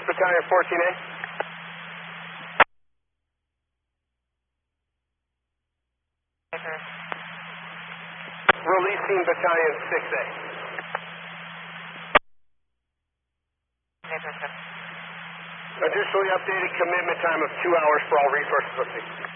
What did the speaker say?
Resource Battalion 14A. Releasing Battalion 6A. Additionally updated commitment time of 2 hours for all resources received.